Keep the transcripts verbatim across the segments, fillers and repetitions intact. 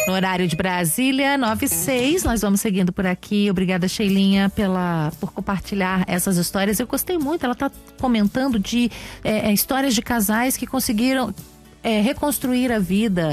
No horário de Brasília, nove e seis, nós vamos seguindo por aqui. Obrigada, Sheilinha, pela, por compartilhar essas histórias. Eu gostei muito, ela está comentando de é, histórias de casais que conseguiram é, reconstruir a vida.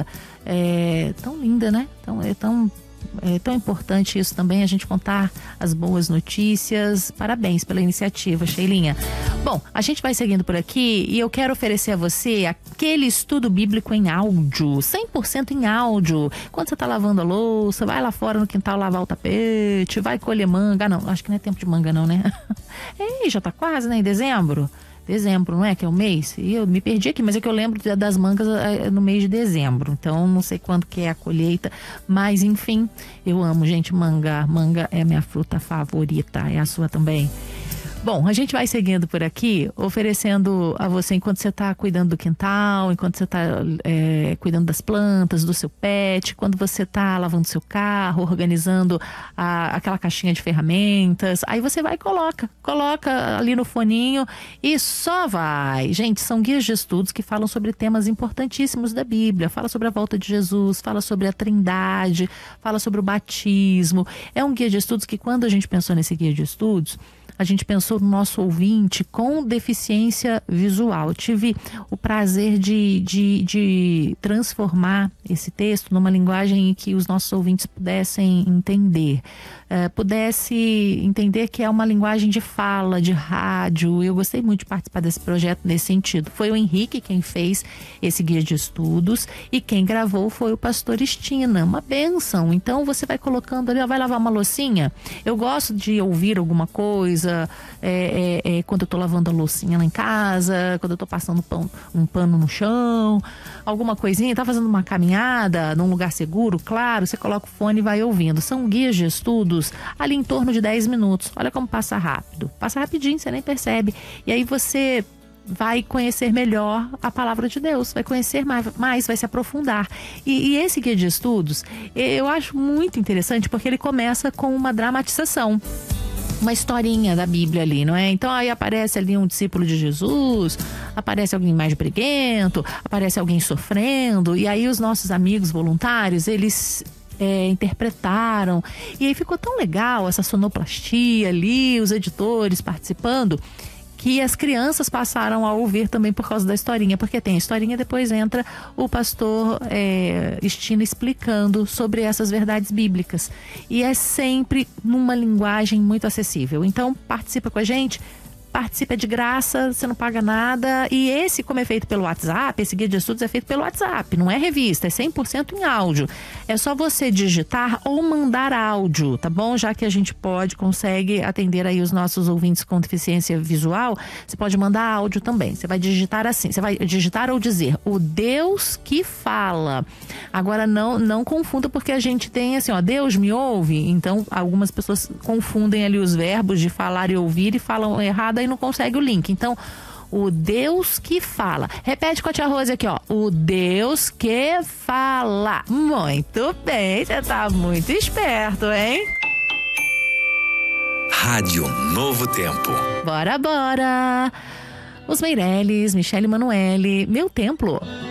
É tão linda, né? Tão, é tão... É tão importante isso também, a gente contar as boas notícias. Parabéns pela iniciativa, Sheilinha. Bom, a gente vai seguindo por aqui e eu quero oferecer a você aquele estudo bíblico em áudio, cem por cento em áudio. Quando você tá lavando a louça, vai lá fora no quintal lavar o tapete, vai colher manga. Ah, não, acho que não é tempo de manga não, né? Ei, já tá quase, né? Em dezembro. Dezembro, não é? Que é o mês? E eu me perdi aqui, mas é que eu lembro das mangas no mês de dezembro. Então, não sei quando que é a colheita. Mas, enfim, eu amo, gente, manga. Manga é a minha fruta favorita. É a sua também? Bom, a gente vai seguindo por aqui, oferecendo a você, enquanto você está cuidando do quintal, enquanto você está é, cuidando das plantas, do seu pet, quando você está lavando seu carro, organizando a, aquela caixinha de ferramentas, aí você vai e coloca, coloca ali no foninho e só vai. Gente, são guias de estudos que falam sobre temas importantíssimos da Bíblia, fala sobre a volta de Jesus, fala sobre a Trindade, fala sobre o batismo. É um guia de estudos que, quando a gente pensou nesse guia de estudos, a gente pensou no nosso ouvinte com deficiência visual. Eu tive o prazer de, de, de transformar esse texto numa linguagem em que os nossos ouvintes pudessem entender. Uh, pudesse entender que é uma linguagem de fala, de rádio. Eu gostei muito de participar desse projeto nesse sentido. Foi o Henrique quem fez esse guia de estudos e quem gravou foi o pastor Estina. Uma bênção. Então você vai colocando ali, ó, vai lavar uma loucinha. Eu gosto de ouvir alguma coisa é, é, é, quando eu tô lavando a loucinha lá em casa, quando eu tô passando pão, um pano no chão, alguma coisinha, tá fazendo uma caminhada num lugar seguro, claro, você coloca o fone e vai ouvindo. São guias de estudos ali em torno de dez minutos. Olha como passa rápido. Passa rapidinho, você nem percebe. E aí você vai conhecer melhor a palavra de Deus, vai conhecer mais, mais vai se aprofundar. E, e esse guia de estudos, eu acho muito interessante porque ele começa com uma dramatização. Uma historinha da Bíblia ali, não é? Então aí aparece ali um discípulo de Jesus, aparece alguém mais briguento, aparece alguém sofrendo, e aí os nossos amigos voluntários, eles É, interpretaram, e aí ficou tão legal essa sonoplastia ali, os editores participando, que as crianças passaram a ouvir também por causa da historinha, porque tem a historinha, depois entra o pastor é, Estina explicando sobre essas verdades bíblicas, e é sempre numa linguagem muito acessível. Então participa com a gente, participa de graça, você não paga nada. E esse, como é feito pelo WhatsApp, esse guia de estudos é feito pelo WhatsApp, não é revista, é cem por cento em áudio. É só você digitar ou mandar áudio, tá bom? Já que a gente pode, consegue atender aí os nossos ouvintes com deficiência visual, você pode mandar áudio também. Você vai digitar assim, você vai digitar ou dizer o Deus que fala. Agora não, não confunda, porque a gente tem assim, ó, Deus me ouve. Então algumas pessoas confundem ali os verbos de falar e ouvir e falam errado, aí não consegue o link. Então, o Deus que fala. Repete com a tia Rose aqui, ó. O Deus que fala. Muito bem, você tá muito esperto, hein? Rádio Novo Tempo. Bora, bora. Os Meirelles, Michele Emanuele, Meu Templo.